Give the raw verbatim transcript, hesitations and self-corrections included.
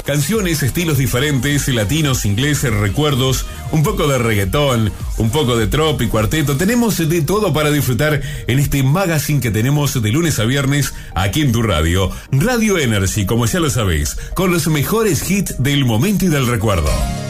Canciones, estilos diferentes, latinos, ingleses, recuerdos, un poco de reggaetón, un poco de trap y cuarteto. Tenemos de todo para disfrutar en este magazine que tenemos de lunes a viernes aquí en tu radio. Radio Energy, como ya lo sabéis, con los mejores hits del momento y del recuerdo.